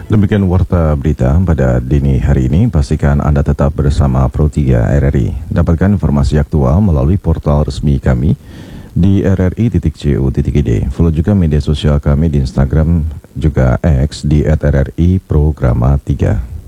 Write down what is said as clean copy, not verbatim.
Demikian warta berita pada dini hari ini. Pastikan Anda tetap bersama Pro 3 RRI. Dapatkan informasi aktual melalui portal resmi kami di rri.co.id. Follow juga media sosial kami di Instagram juga X di @rri programa 3.